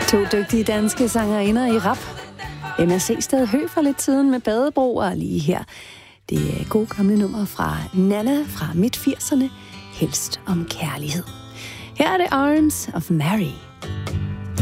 To dygtige danske sangerinder i rap. M.A.C. Sted Hø for lidt siden med Badebro, og lige her det gode gamle nummer fra Nana fra midt-80'erne, Helst om kærlighed. Her er det Arms of Mary.